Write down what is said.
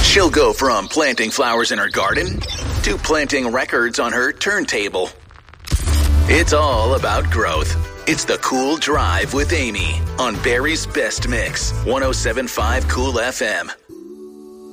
She'll go from planting flowers in her garden to planting records on her turntable. It's all about growth. It's the Cool Drive with Amy on Barrie's Best Mix, 107.5 Cool FM.